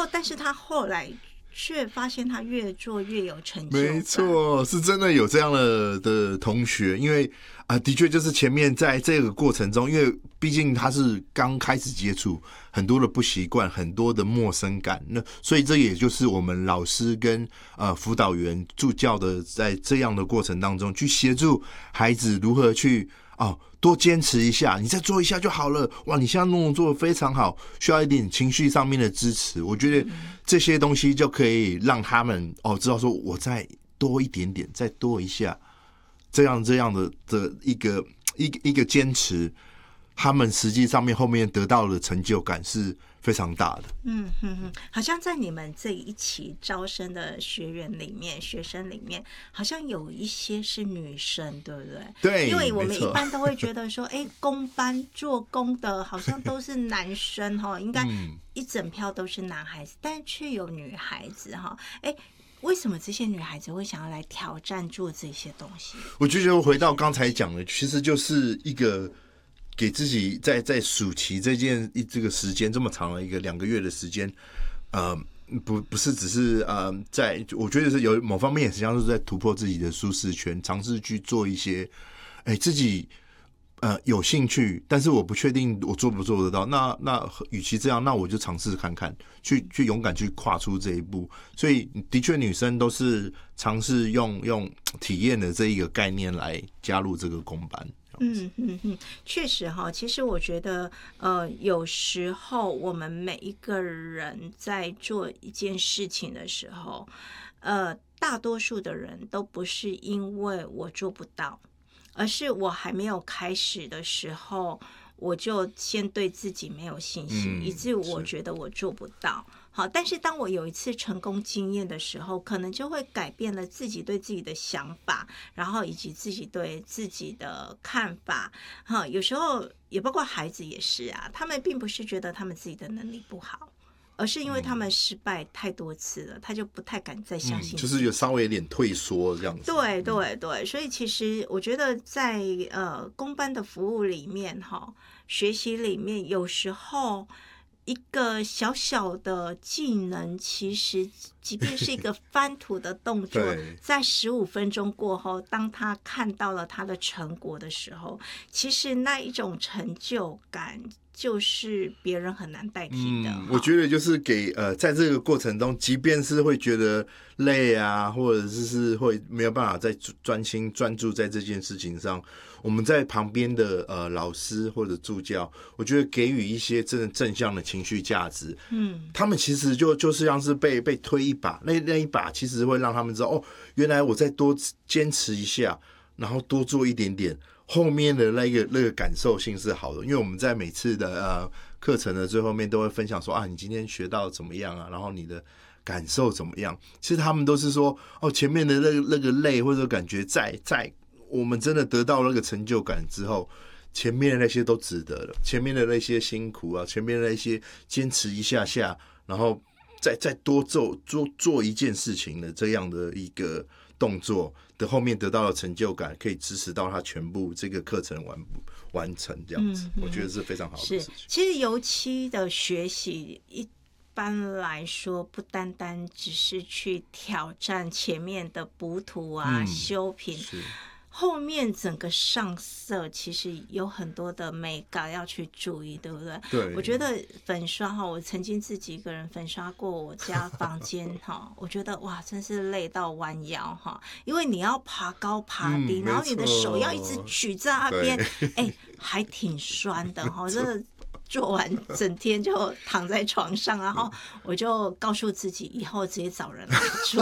但是他后来却发现他越做越有成就感。 没错，是真的有这样的同学，因为的确就是前面在这个过程中，因为毕竟他是刚开始接触，很多的不习惯，很多的陌生感，那所以这也就是我们老师跟辅导员助教的在这样的过程当中，去协助孩子如何去多坚持一下，你再做一下就好了。哇，你现在弄做得非常好，需要一点情绪上面的支持。我觉得这些东西就可以让他们知道说，我再多一点点，再多一下，这样的一个坚持，他们实际上面后面得到的成就感是非常大的。 好像在你们这一期招生的学生里面，好像有一些是女生，对不对？ 对， 因为我们一般都会觉得说，工班做工的好像都是男生哈，应该一整票都是男孩子，但却有女孩子哈，为什么这些女孩子会想要来挑战做这些东西？ 我就觉得回到刚才讲的，其实就是一个给自己在暑期这个时间这么长的一个2个月的时间，不是只是我觉得是有某方面也实际上是在突破自己的舒适圈，尝试去做一些自己有兴趣，但是我不确定我做不做得到。那与其这样，那我就尝试看看，去勇敢去跨出这一步。所以的确，女生都是尝试用体验的这一个概念来加入这个工班。 确实哈，其实我觉得有时候我们每一个人在做一件事情的时候，大多数的人都不是因为我做不到，而是我还没有开始的时候，我就先对自己没有信心，以至于我觉得我做不到。好，但是当我有一次成功经验的时候，可能就会改变了自己对自己的想法，然后以及自己对自己的看法。有时候也包括孩子也是啊，他们并不是觉得他们自己的能力不好，而是因为他们失败太多次了，他就不太敢再相信， 就是有稍微有点退缩这样子。 对，所以其实我觉得在公班的服务里面学习里面，有时候一个小小的技能，其实即便是一个翻土的动作在15分钟过后，当他看到了他的成果的时候，其实那一种成就感就是别人很难代替的。 我觉得就是给在这个过程中，即便是会觉得累啊，或者是会没有办法再专心专注在这件事情上，我们在旁边的老师或者助教，我觉得给予一些真的正向的情绪价值，他们其实就是像是被推一把，那一把其实会让他们知道原来我再多坚持一下，然后多做一点点，后面的那个感受性是好的。因为我们在每次的课程的最后面都会分享说你今天学到怎么样啊，然后你的感受怎么样。其实他们都是说前面的那个累或者感觉在我们真的得到那个成就感之后，前面的那些都值得了，前面的那些辛苦啊，前面的那些坚持一下下，然后再多做一件事情的这样的一个动作的后面得到的成就感，可以支持到他全部这个课程完成这样子，我觉得是非常好的事情。 其实油漆的学习一般来说不单单只是去挑战前面的补土啊、修平，后面整个上色其实有很多的美感要去注意，对不对？ 对， 我觉得粉刷我曾经自己一个人粉刷过我家房间我觉得哇，真是累到弯腰因为你要爬高爬低，然后你的手要一直举在那边，还挺酸的真的。做完整天就躺在床上，然后我就告诉自己以后直接找人来做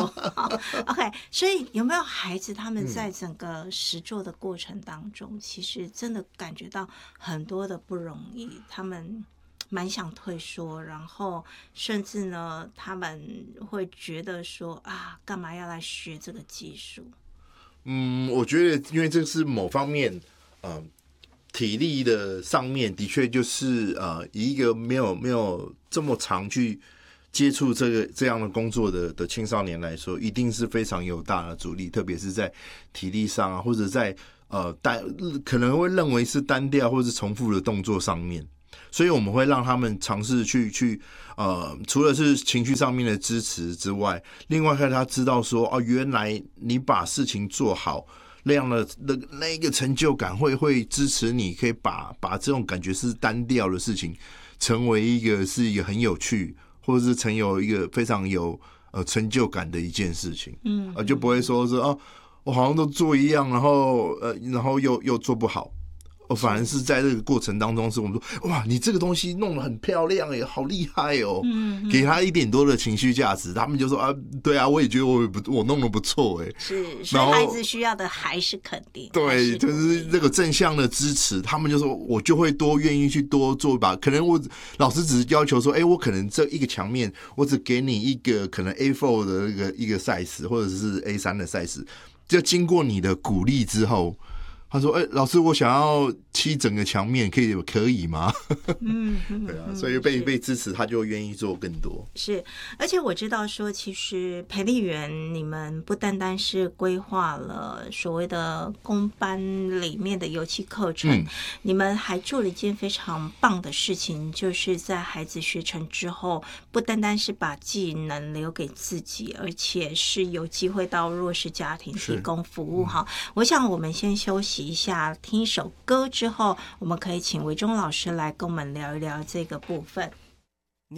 OK， 所以有没有孩子他们在整个实作的过程当中，其实真的感觉到很多的不容易，他们蛮想退缩，然后甚至呢他们会觉得说干嘛要来学这个技术。 我觉得因为这是某方面体力的上面的确就是以一个没有这么长去接触这样的工作的青少年来说，一定是非常有大的阻力，特别是在体力上或者在可能会认为是单调或是重复的动作上面。 所以我们会让他们尝试去除了是情绪上面的支持之外，另外让他知道说原来你把事情做好，那样的那个成就感会支持你，可以把这种感觉是单调的事情，成为一个很有趣，或者是成有一个非常有成就感的一件事情。就不会说是我好像都做一样，然后又做不好。反而是在这个过程当中，是我们说哇，你这个东西弄得很漂亮耶，好厉害哦！给他一点多的情绪价值，他们就说对啊，我也觉得我弄得不错哎。 是，所以孩子需要的还是肯定， 对，就是这个正向的支持，他们就说我就会愿意去多做吧。可能老师只是要求说，我可能这一个墙面，我只给你一个可能 A4 的一个 size， 或者是 A3 的 size， 就经过你的鼓励之后。他说：“老师，我想要漆整个墙面，可以吗？”对啊，所以被支持，他就愿意做更多。 是，而且我知道说，其实培力园你们不单单是规划了所谓的公班里面的油漆课程，你们还做了一件非常棒的事情，就是在孩子学成之后，不单单是把技能留给自己，而且是有机会到弱势家庭提供服务哈。我想我们先休息一下，听一首歌之后，我们可以请维中老师来跟我们聊一聊这个部分。